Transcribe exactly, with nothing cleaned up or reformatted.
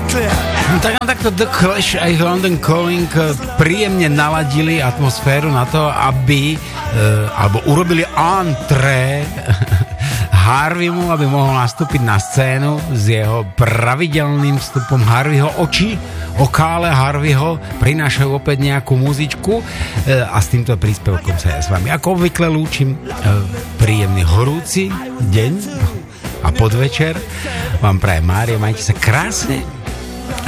No tak nám takto The Clash a ich London Calling príjemne naladili atmosféru na to, aby, e, alebo urobili entré Harveymu, aby mohol nastúpiť na scénu s jeho pravidelným vstupom Harveyho oči. Okále Harveyho prinášajú opäť nejakú muzičku e, a s týmto príspevkom sa ja s vami ako obvykle lúčim. E, príjemný horúci deň a podvečer vám praje Mária, majte sa krásne.